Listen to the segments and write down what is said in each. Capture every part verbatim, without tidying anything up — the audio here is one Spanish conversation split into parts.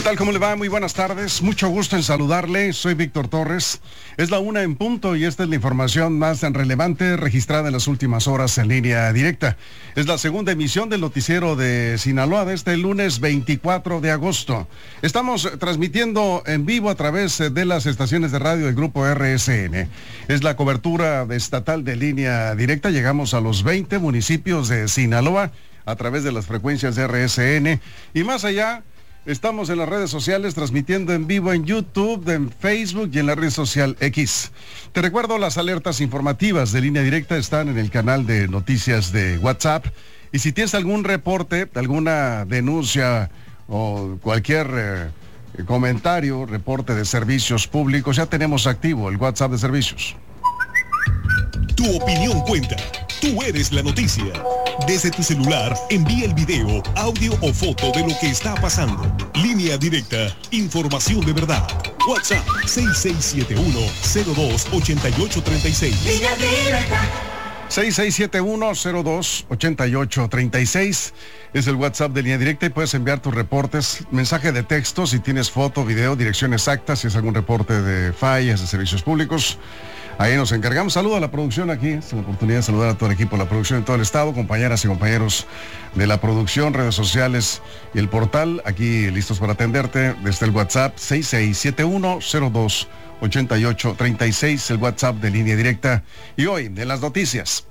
tal? ¿Cómo le va? Muy buenas tardes. Mucho gusto en saludarle. Soy Víctor Torres. Es la una en punto y esta es la información más relevante registrada en las últimas horas en línea directa. Es la segunda emisión del noticiero de Sinaloa de este lunes veinticuatro de agosto. Estamos transmitiendo en vivo a través de las estaciones de radio del grupo R S N. Es la cobertura estatal de línea directa. Llegamos a los veinte municipios de Sinaloa a través de las frecuencias de R S N y más allá. Estamos en las redes sociales transmitiendo en vivo en YouTube, en Facebook y en la red social X. Te recuerdo, las alertas informativas de línea directa están en el canal de noticias de WhatsApp. Y si tienes algún reporte, alguna denuncia o cualquier eh, comentario, reporte de servicios públicos, ya tenemos activo el WhatsApp de servicios. Tu opinión cuenta. Tú eres la noticia. Desde tu celular, envía el video, audio o foto de lo que está pasando. Línea directa, información de verdad. WhatsApp seis seis siete uno, cero dos, ocho ocho tres seis. Línea directa. seis seis siete uno, cero dos, ocho ocho tres seis es el WhatsApp de Línea Directa y puedes enviar tus reportes, mensaje de texto, si tienes foto, video, dirección exacta, si es algún reporte de fallas de servicios públicos. Ahí nos encargamos. Saludo a la producción aquí. Es la oportunidad de saludar a todo el equipo, la producción de todo el estado, compañeras y compañeros de la producción, redes sociales y el portal. Aquí listos para atenderte desde el WhatsApp seis seis siete uno, cero dos, ocho ocho tres seis, el WhatsApp de Línea Directa. Y hoy, en las noticias.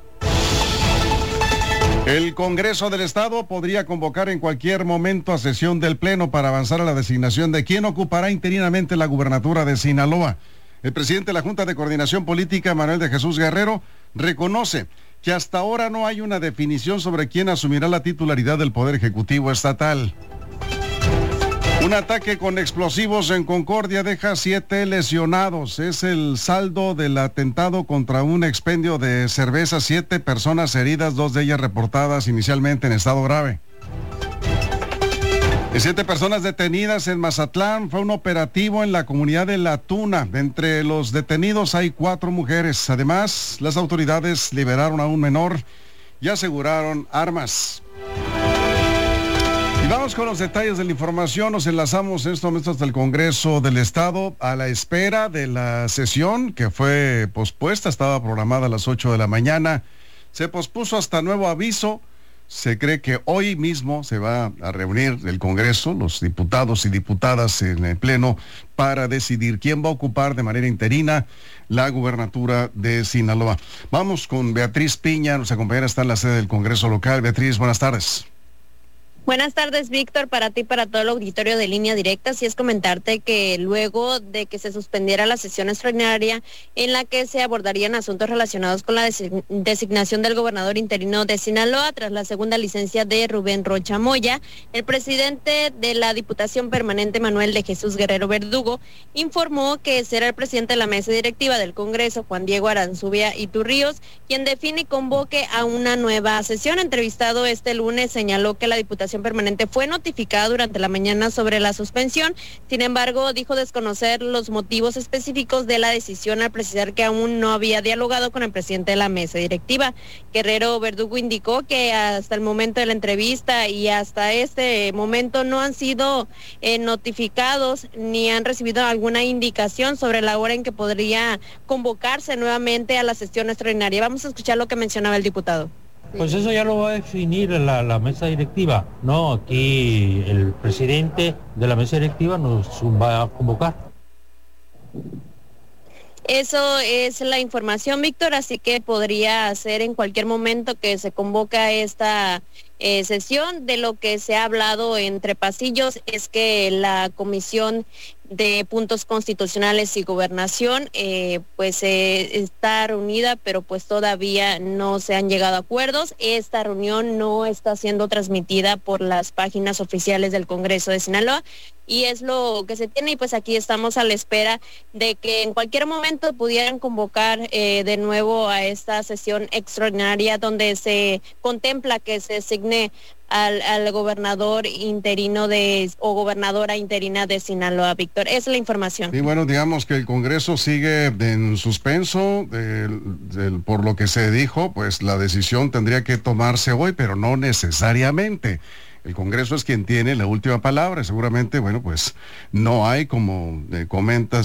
El Congreso del Estado podría convocar en cualquier momento a sesión del Pleno para avanzar a la designación de quién ocupará interinamente la gubernatura de Sinaloa. El presidente de la Junta de Coordinación Política, Manuel de Jesús Guerrero, reconoce que hasta ahora no hay una definición sobre quién asumirá la titularidad del Poder Ejecutivo Estatal. Un ataque con explosivos en Concordia deja siete lesionados. Es el saldo del atentado contra un expendio de cerveza. Siete personas heridas, dos de ellas reportadas inicialmente en estado grave. Siete personas detenidas en Mazatlán. Fue un operativo en la comunidad de La Tuna. Entre los detenidos hay cuatro mujeres. Además, las autoridades liberaron a un menor y aseguraron armas. Y vamos con los detalles de la información. Nos enlazamos en estos momentos hasta el Congreso del Estado a la espera de la sesión que fue pospuesta. Estaba programada a las ocho de la mañana. Se pospuso hasta nuevo aviso. Se cree que hoy mismo se va a reunir el Congreso, los diputados y diputadas en el Pleno, para decidir quién va a ocupar de manera interina la gubernatura de Sinaloa. Vamos con Beatriz Piña, nuestra compañera está en la sede del Congreso local. Beatriz, buenas tardes. Buenas tardes, Víctor, para ti y para todo el auditorio de Línea Directa. Sí es comentarte que luego de que se suspendiera la sesión extraordinaria en la que se abordarían asuntos relacionados con la design- designación del gobernador interino de Sinaloa tras la segunda licencia de Rubén Rocha Moya, el presidente de la Diputación Permanente, Manuel de Jesús Guerrero Verdugo, informó que será el presidente de la mesa directiva del Congreso, Juan Diego Aranzubia Iturríos, quien define y convoque a una nueva sesión. Entrevistado este lunes, señaló que la Diputación Permanente fue notificada durante la mañana sobre la suspensión. Sin embargo, dijo desconocer los motivos específicos de la decisión al precisar que aún no había dialogado con el presidente de la mesa directiva. Guerrero Verdugo indicó que hasta el momento de la entrevista y hasta este momento no han sido eh, notificados ni han recibido alguna indicación sobre la hora en que podría convocarse nuevamente a la sesión extraordinaria. Vamos a escuchar lo que mencionaba el diputado. Pues eso ya lo va a definir la, la mesa directiva, ¿no? Aquí el presidente de la mesa directiva nos va a convocar. Eso es la información, Víctor, así que podría ser en cualquier momento que se convoca esta eh, sesión. De lo que se ha hablado entre pasillos es que la Comisión de Puntos Constitucionales y Gobernación eh, pues eh, está reunida, pero pues todavía no se han llegado a acuerdos. Esta reunión no está siendo transmitida por las páginas oficiales del Congreso de Sinaloa y es lo que se tiene, y pues aquí estamos a la espera de que en cualquier momento pudieran convocar eh, de nuevo a esta sesión extraordinaria donde se contempla que se designe Al, al gobernador interino de o gobernadora interina de Sinaloa, Víctor. Es la información. Y bueno, digamos que el Congreso sigue en suspenso, del, del, por lo que se dijo, pues la decisión tendría que tomarse hoy, pero no necesariamente. El Congreso es quien tiene la última palabra. Seguramente, bueno, pues no hay, como eh, comentas,